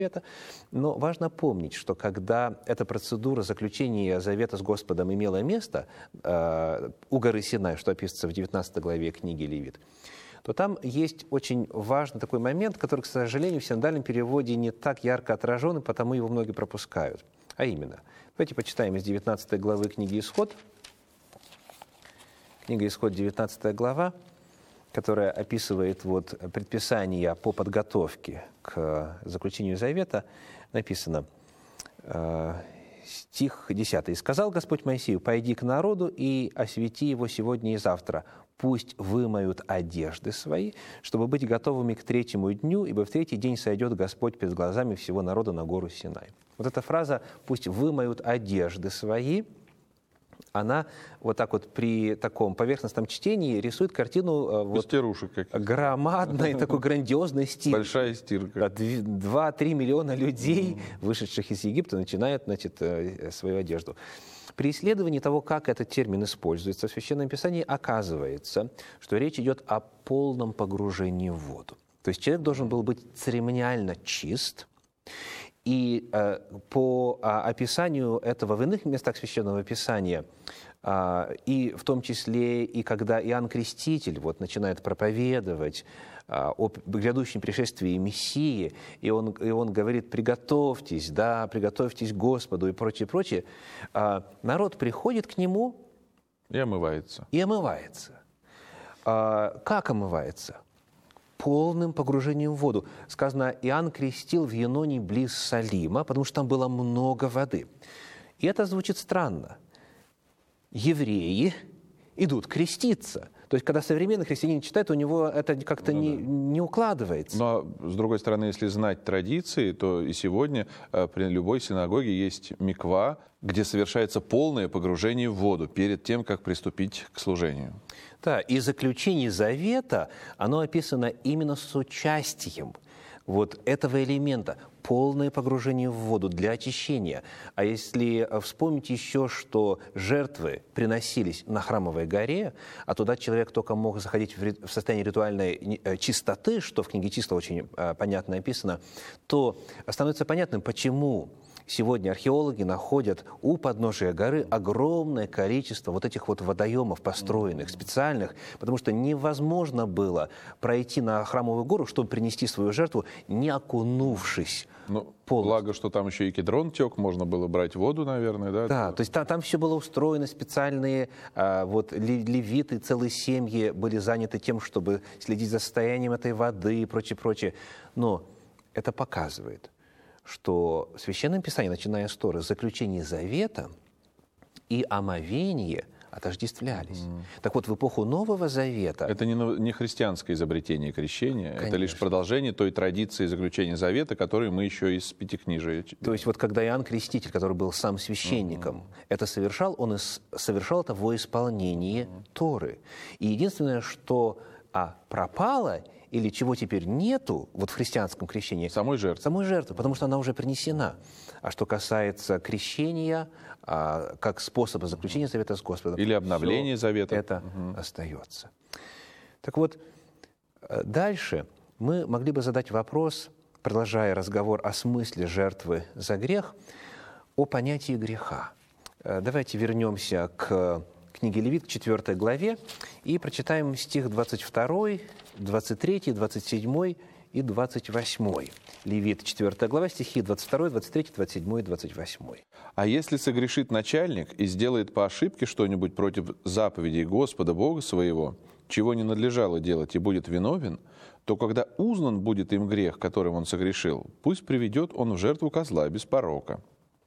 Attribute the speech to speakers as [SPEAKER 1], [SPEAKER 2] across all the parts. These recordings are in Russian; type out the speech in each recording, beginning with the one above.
[SPEAKER 1] Завета. Но важно помнить, что когда эта процедура заключения завета с Господом имела место у горы Синай, что описывается в 19 главе книги Левит, то там есть очень важный такой момент, который, к сожалению, в синодальном переводе не так ярко отражен, и потому его многие пропускают. А именно, давайте почитаем из 19 главы книги Исход. Книга Исход, 19 глава, которая описывает предписания по подготовке к заключению завета, написано, стих 10. «И сказал Господь Моисею: пойди к народу и освети его сегодня и завтра. Пусть вымоют одежды свои, чтобы быть готовыми к третьему дню, ибо в третий день сойдет Господь перед глазами всего народа на гору Синай». Вот эта фраза «пусть вымоют одежды свои», она вот так вот при таком поверхностном чтении рисует картину громадной, такой грандиозной стирки.
[SPEAKER 2] Большая стирка.
[SPEAKER 1] 2-3 миллиона людей, вышедших из Египта, начинают, свою одежду. При исследовании того, как этот термин используется в Священном Писании, оказывается, что речь идет о полном погружении в воду. То есть человек должен был быть церемониально чист. И по описанию этого в иных местах Священного Писания, и в том числе и когда Иоанн Креститель начинает проповедовать о грядущем пришествии Мессии, и он говорит: приготовьтесь, приготовьтесь к Господу и прочее, прочее, народ приходит к нему
[SPEAKER 2] и омывается.
[SPEAKER 1] Как омывается? Полным погружением в воду. Сказано, Иоанн крестил в Еноне близ Салима, потому что там было много воды. И это звучит странно. Евреи идут креститься. То есть, когда современный христианин читает, у него это как-то не укладывается.
[SPEAKER 2] Но, с другой стороны, если знать традиции, то и сегодня при любой синагоге есть миква, где совершается полное погружение в воду перед тем, как приступить к служению.
[SPEAKER 1] Да, и заключение завета, оно описано именно с участием этого элемента, полное погружение в воду для очищения. А если вспомнить еще, что жертвы приносились на Храмовой горе, а туда человек только мог заходить в состояние ритуальной чистоты, что в книге Числа очень понятно описано, то становится понятным, почему сегодня археологи находят у подножия горы огромное количество этих водоемов построенных, специальных, потому что невозможно было пройти на Храмовую гору, чтобы принести свою жертву, не окунувшись полностью.
[SPEAKER 2] Благо, что там еще и Кедрон тек, можно было брать воду, наверное, да?
[SPEAKER 1] Да, то есть там все было устроено, специальные левиты, целые семьи были заняты тем, чтобы следить за состоянием этой воды и прочее, прочее. Но это показывает, что в Священном Писании, начиная с Торы, заключение завета и омовение отождествлялись. Так вот, в эпоху Нового Завета...
[SPEAKER 2] Это не христианское изобретение крещения,
[SPEAKER 1] Конечно.
[SPEAKER 2] Это лишь продолжение той традиции заключения завета, которую мы еще из Пятикнижия.
[SPEAKER 1] То есть когда Иоанн Креститель, который был сам священником, это совершал, он совершал это во исполнении Торы. И единственное, что пропало, или чего теперь нету в христианском крещении?
[SPEAKER 2] Самой жертвы,
[SPEAKER 1] потому что она уже принесена. А что касается крещения, как способа заключения завета с Господом,
[SPEAKER 2] или обновления завета,
[SPEAKER 1] это остается. Так вот, дальше мы могли бы задать вопрос, продолжая разговор о смысле жертвы за грех, о понятии греха. Давайте вернемся к книге Левит, к 4 главе, и прочитаем стих 22, 23, 27 и 28. Левит, 4 глава, стихи 22, 23, 27 и 28.
[SPEAKER 2] «А если согрешит начальник и сделает по ошибке что-нибудь против заповедей Господа Бога своего, чего не надлежало делать, и будет виновен, то когда узнан будет им грех, которым он согрешил, пусть приведет он в жертву козла без порока».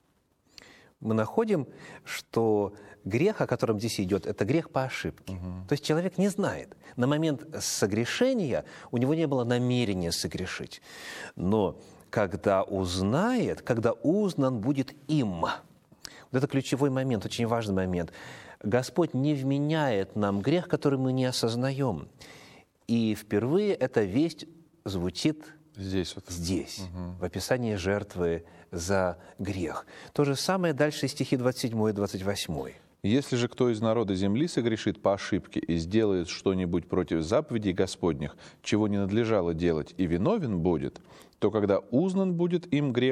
[SPEAKER 1] Мы находим, что грех, о котором здесь идет, это грех по ошибке. То есть человек не знает. На момент согрешения у него не было намерения согрешить. Но когда узнает, когда узнан будет им, это ключевой момент, очень важный момент. Господь не вменяет нам грех, который мы не осознаем. И впервые эта весть звучит здесь, в описании жертвы за грех. То же самое дальше стихи 27 и 28.
[SPEAKER 2] Если же кто из народа земли согрешит по ошибке и сделает что-нибудь против заповедей Господних, чего не надлежало делать, и виновен будет, то когда узнан будет им грех,